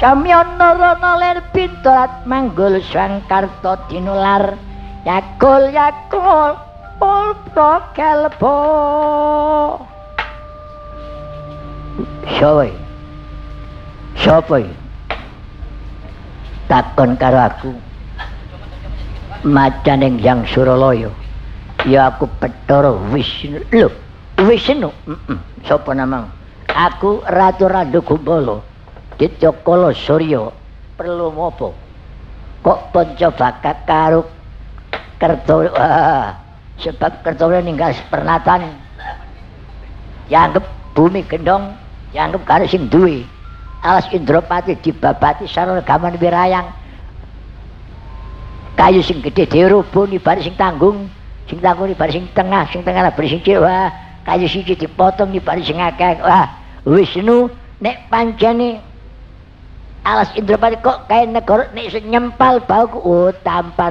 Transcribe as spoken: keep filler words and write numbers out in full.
Samyana rana lir pinturat manggul Swangkarta dinular yakul yakul pulpa kelbo. Sapa? Sapa? Takon karo aku. Macaning Hyang Suralaya. Ya aku Bathara Wisnu. Lho, Wisnu. Heeh. Sapa namang? Aku Ratu Randu Gumbala. Dityakala Surya perlu apa? Kok panca bakat karo Kerta ah, sebab Kertawira ninggal pernatan. Yanggep bumi gendong, yanggep karo sing duwe. Alas Indrapati dibabati sarana gaman wirayang. Kayu sing gedhe dirubuh nibari sing tanggung, sing tanggung nibari sing tengah, sing tengah nibari sing cilik. Wah, kayu siji dipotong nibari sing akeh. Wah, Wisnu nek pancene alas Indrapati kok kae negara nek sing nyempal bauku oh tampan